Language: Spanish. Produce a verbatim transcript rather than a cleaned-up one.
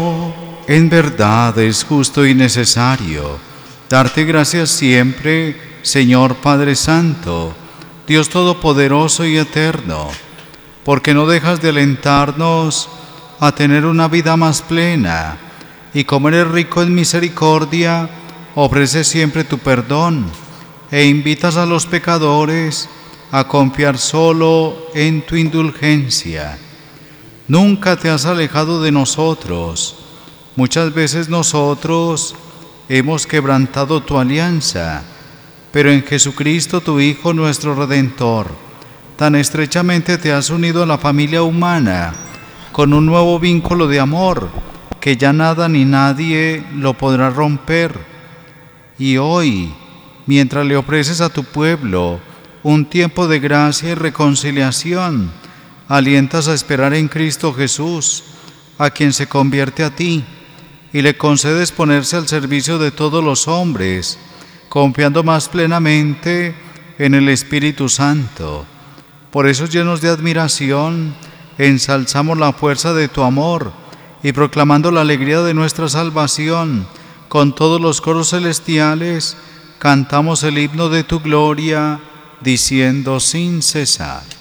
En verdad es justo y necesario darte gracias siempre, Señor Padre Santo, Dios Todopoderoso y Eterno, porque no dejas de alentarnos a tener una vida más plena, y como eres rico en misericordia, ofreces siempre tu perdón e invitas a los pecadores a confiar solo en tu indulgencia. Nunca te has alejado de nosotros. Muchas veces nosotros hemos quebrantado tu alianza, pero en Jesucristo, tu Hijo, nuestro Redentor, tan estrechamente te has unido a la familia humana con un nuevo vínculo de amor que ya nada ni nadie lo podrá romper. Y hoy, mientras le ofreces a tu pueblo un tiempo de gracia y reconciliación, alientas a esperar en Cristo Jesús, a quien se convierte a ti, y le concedes ponerse al servicio de todos los hombres, confiando más plenamente en el Espíritu Santo. Por eso, llenos de admiración, ensalzamos la fuerza de tu amor y proclamando la alegría de nuestra salvación, con todos los coros celestiales, cantamos el himno de tu gloria, diciendo sin cesar: